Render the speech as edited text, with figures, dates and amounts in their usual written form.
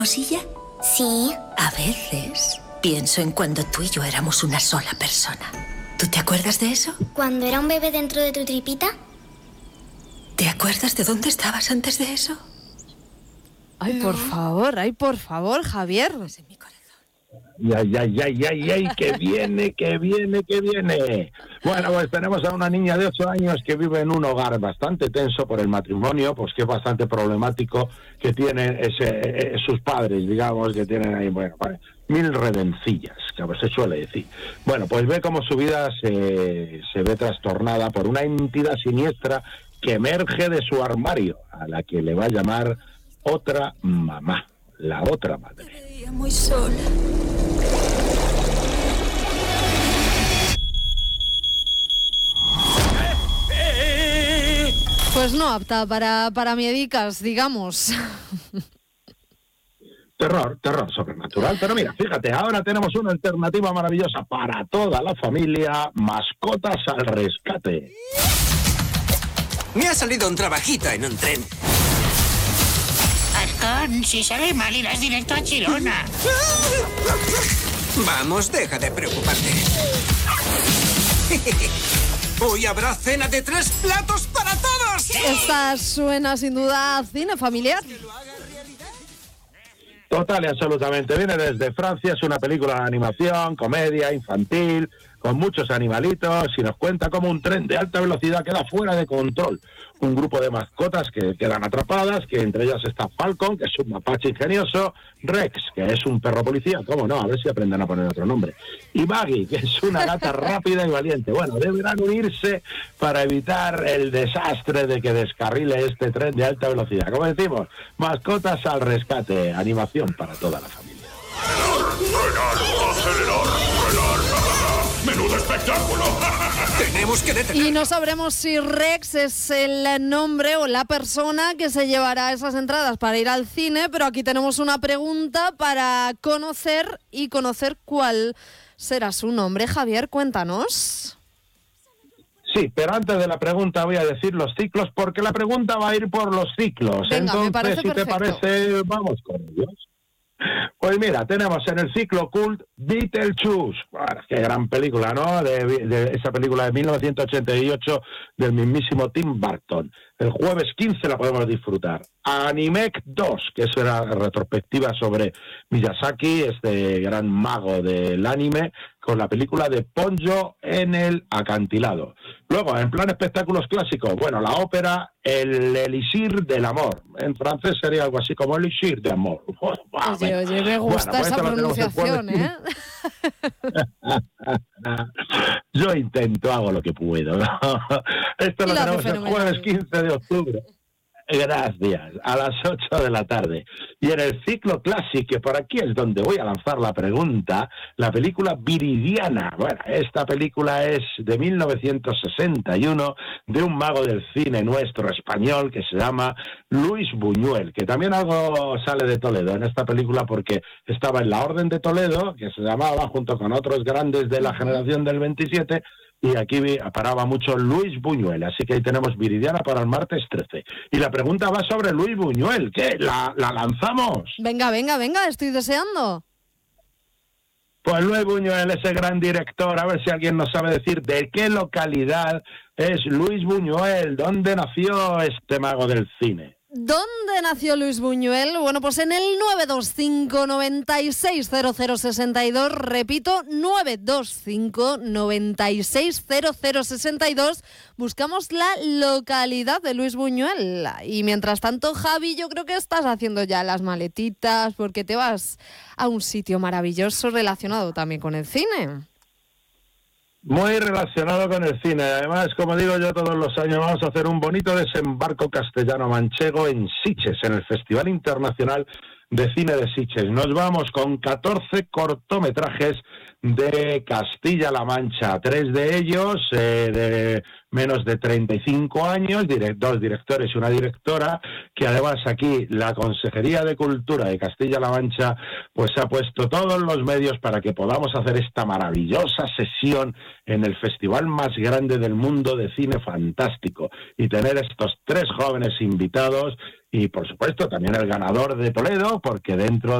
¿Cosilla? Sí. A veces pienso en cuando tú y yo éramos una sola persona. ¿Tú te acuerdas de eso? ¿Cuando era un bebé dentro de tu tripita? ¿Te acuerdas de dónde estabas antes de eso? Ay, por favor, Javier. Pues en mi corazón. ¡Ay, que viene! Bueno, pues tenemos a una niña de 8 años que vive en un hogar bastante tenso por el matrimonio, pues que es bastante problemático, que tienen sus padres, digamos, que tienen ahí, bueno, 1000 redencillas, que se suele decir. Bueno, pues ve cómo su vida se ve trastornada por una entidad siniestra que emerge de su armario, a la que le va a llamar otra mamá, la otra madre. Me veía muy sola. Pues no apta para miedicas, digamos. Terror sobrenatural. Pero mira, fíjate, ahora tenemos una alternativa maravillosa para toda la familia: Mascotas al rescate. Me ha salido un trabajito en un tren. Halcón, si sale mal irás directo a Chirona. Vamos, deja de preocuparte. Hoy habrá cena de 3 platos para todos. Esta suena sin duda a cine familiar. Total y absolutamente. Viene desde Francia, es una película de animación, comedia, infantil, con muchos animalitos, y nos cuenta cómo un tren de alta velocidad queda fuera de control. Un grupo de mascotas que quedan atrapadas, que entre ellas está Falcon, que es un mapache ingenioso, Rex, que es un perro policía, cómo no, a ver si aprenden a poner otro nombre, y Maggie, que es una gata rápida y valiente. Bueno, deberán unirse para evitar el desastre de que descarrile este tren de alta velocidad. Como decimos, Mascotas al rescate, animación para toda la familia. Acelerar. ¡Menudo espectáculo! Tenemos que detener. Y no sabremos si Rex es el nombre o la persona que se llevará esas entradas para ir al cine, pero aquí tenemos una pregunta para conocer cuál será su nombre. Javier, cuéntanos. Sí, pero antes de la pregunta voy a decir los ciclos, porque la pregunta va a ir por los ciclos. Venga, entonces, me parece si te perfecto. parece, vamos con ellos. Pues mira, tenemos en el ciclo cult Beetlejuice. Bueno, qué gran película, ¿no? De esa película de 1988 del mismísimo Tim Burton. El jueves 15 la podemos disfrutar. Animec 2, que es una retrospectiva sobre Miyazaki, este gran mago del anime, con la película de Ponyo en el acantilado. Luego, en plan espectáculos clásicos, bueno, la ópera El Elixir del Amor. En francés sería algo así como Elixir de Amor. Oye, me gusta pues esa esto lo tenemos el pronunciación, jueves. Yo intento, hago lo que puedo, ¿no? Esto Y lo lo hace tenemos el fenomenal. jueves 15 de octubre. Gracias, a las 8 de la tarde. Y en el ciclo Classic, que por aquí es donde voy a lanzar la pregunta, la película Viridiana. Bueno, esta película es de 1961, de un mago del cine nuestro español que se llama Luis Buñuel, que también algo sale de Toledo en esta película porque estaba en la Orden de Toledo, que se llamaba, junto con otros grandes de la generación del 27, y aquí paraba mucho Luis Buñuel, así que ahí tenemos Viridiana para el martes 13. Y la pregunta va sobre Luis Buñuel, ¿qué? ¿La lanzamos? Venga, estoy deseando. Pues Luis Buñuel, ese gran director, a ver si alguien nos sabe decir de qué localidad es Luis Buñuel, dónde nació este mago del cine. ¿Dónde nació Luis Buñuel? Bueno, pues en el 925 960062, repito, 925 960062, buscamos la localidad de Luis Buñuel. Y mientras tanto, Javi, yo creo que estás haciendo ya las maletitas porque te vas a un sitio maravilloso relacionado también con el cine. Muy relacionado con el cine. Además, como digo yo todos los años, vamos a hacer un bonito desembarco castellano-manchego en Sitges, en el Festival Internacional de Cine de Sitges. Nos vamos con 14 cortometrajes de Castilla-La Mancha. 3 de ellos de menos de 35 años, 2 directores y una directora, que además aquí la Consejería de Cultura de Castilla-La Mancha pues ha puesto todos los medios para que podamos hacer esta maravillosa sesión en el festival más grande del mundo de cine fantástico y tener estos 3 jóvenes invitados y por supuesto también el ganador de Toledo, porque dentro